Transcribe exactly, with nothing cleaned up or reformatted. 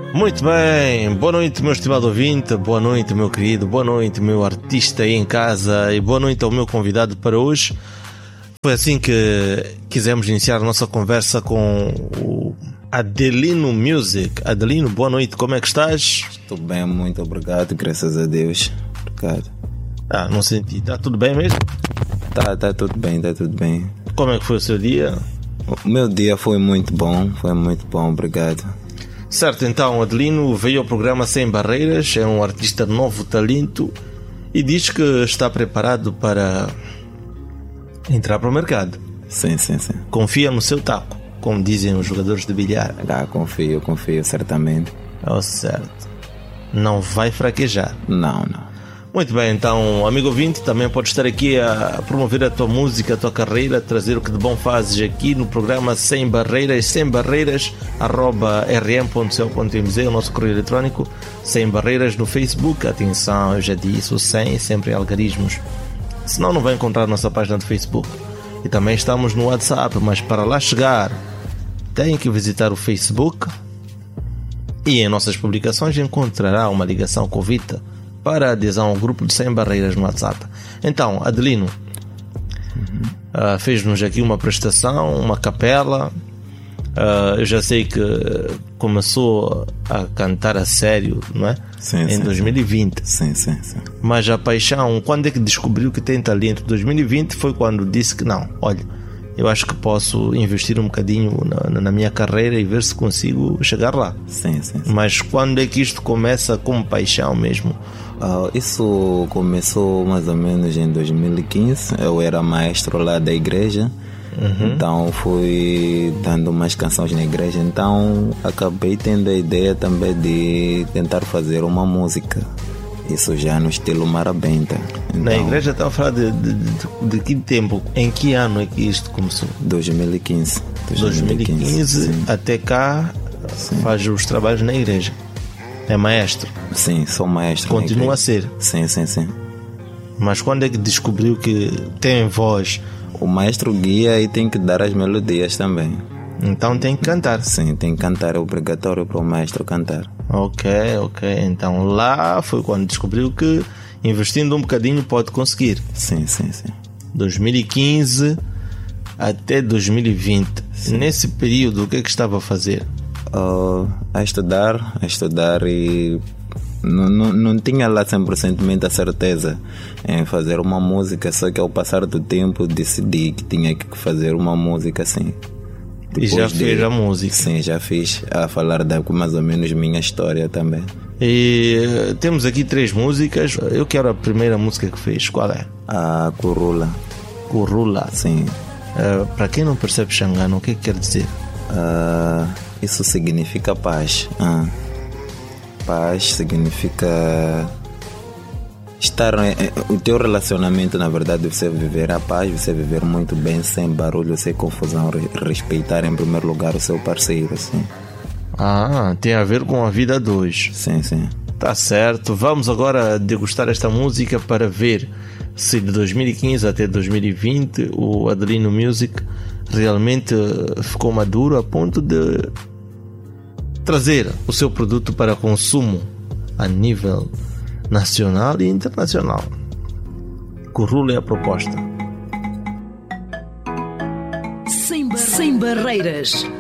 Muito bem, boa noite meu estimado ouvinte, boa noite meu querido, boa noite meu artista aí em casa e boa noite ao meu convidado para hoje. Foi assim que quisemos iniciar a nossa conversa com o Adelino Music. Adelino, boa noite, como é que estás? Estou bem, muito obrigado, graças a Deus. Obrigado. Ah, não senti, está tudo bem mesmo? Tá, tá tudo bem, tá tudo bem. Como é que foi o seu dia? O meu dia foi muito bom, foi muito bom, obrigado. Certo, então, Adelino veio ao programa Sem Barreiras, é um artista novo talento e diz que está preparado para entrar para o mercado. Sim, sim, sim. Confia no seu taco, como dizem os jogadores de bilhar. Ah, confio, confio, certamente. Oh, certo. Não vai fraquejar. Não, não. Muito bem, então, amigo ouvinte, também pode estar aqui a promover a tua música, a tua carreira, trazer o que de bom fazes aqui no programa Sem Barreiras, sem barreiras, arroba r m ponto c o ponto m z, o nosso correio eletrónico, Sem Barreiras no Facebook. Atenção, eu já disse, o sem sempre em algarismos, senão não vai encontrar a nossa página do Facebook. E também estamos no WhatsApp, mas para lá chegar, tem que visitar o Facebook e em nossas publicações encontrará uma ligação com o Vita para adesão ao grupo de Sem Barreiras no WhatsApp. Então, Adelino, uhum. uh, fez-nos aqui uma prestação, uma capela. Uh, eu já sei que começou a cantar a sério, não é? Sim, em sim, dois mil e vinte. Sim, sim, sim. Mas a paixão, quando é que descobriu que tem talento? dois mil e vinte foi quando disse que não, olha, eu acho que posso investir um bocadinho na, na minha carreira e ver se consigo chegar lá. Sim, sim, sim. Mas quando é que isto começa como paixão mesmo? Uh, isso começou mais ou menos em dois mil e quinze. Eu era maestro lá da igreja. Uhum. Então fui dando umas canções na igreja. Então acabei tendo a ideia também de tentar fazer uma música. Isso já no estilo marabenta. Então, na igreja estava a falar de, de, de, de que tempo? Em que ano é que isto começou? dois mil e quinze. dois mil e quinze até cá. Sim. Faz os trabalhos na igreja. É maestro? Sim, sou maestro. Continua a ser? Sim, sim, sim. Mas quando é que descobriu que tem voz? O maestro guia e tem que dar as melodias também. Então tem que cantar? Sim, tem que cantar, é obrigatório para o maestro cantar. Ok, ok. Então lá foi quando descobriu que investindo um bocadinho pode conseguir. Sim, sim, sim. dois mil e quinze até dois mil e vinte. Sim. Nesse período, o que é que estava a fazer? Uh, a estudar, a estudar e não, não, não tinha lá cem por cento a certeza em fazer uma música, só que ao passar do tempo decidi que tinha que fazer uma música assim. Depois e já de, fez a música? Sim, já fiz, a falar da mais ou menos minha história também. E temos aqui três músicas, eu quero a primeira música que fez, qual é? A Curula. Curula? Sim. Uh, para quem não percebe Xangano, o que é que quer dizer? Uh, isso significa paz. Uh. Paz significa estar. O teu relacionamento, na verdade, você viver a paz, você viver muito bem, sem barulho, sem confusão, respeitar em primeiro lugar o seu parceiro, assim. Ah, tem a ver com a vida a dois. Sim, sim. Tá certo. Vamos agora degustar esta música para ver se de dois mil e quinze até dois mil e vinte o Adelino Music realmente ficou maduro a ponto de trazer o seu produto para consumo a nível nacional e internacional. Curula é a proposta. Sem, bar- Sem barreiras.